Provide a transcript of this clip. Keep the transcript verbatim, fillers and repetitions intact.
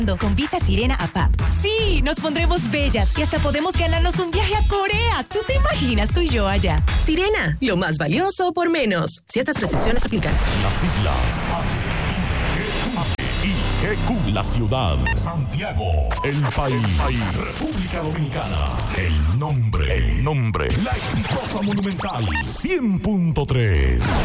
Con Visa Sirena a P A P. Sí, nos pondremos bellas y hasta podemos ganarnos un viaje a Corea. ¿Tú te imaginas tú y yo allá? Sirena, lo más valioso por menos. Ciertas restricciones aplican. Las siglas H I G Q. La ciudad. Santiago. El país. República Dominicana. El nombre. El nombre. La exitosa Monumental. cien punto tres.